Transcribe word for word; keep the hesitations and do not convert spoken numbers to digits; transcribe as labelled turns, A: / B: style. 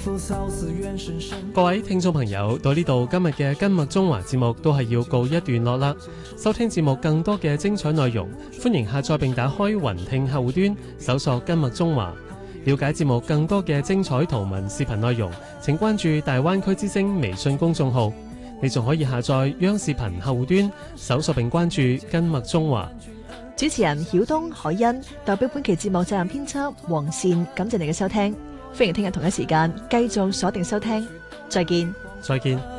A: 各位聽眾朋友，到呢度今日嘅今麥中華節目都係要告一段落啦。收聽節目更多嘅精彩內容，歡迎下載並打開雲聽客戶端，搜索今麥中華。了解節目更多嘅精彩圖文視頻內容，請關注大灣區之聲微信公眾號。你仲可以下載央視頻客戶端，搜索並關注今麥中華。
B: 主持人曉東、海欣，代表本期節目責任編輯黃善，感謝你嘅收聽。歡迎聽日同一時間繼續鎖定收聽，再見。
A: 再見。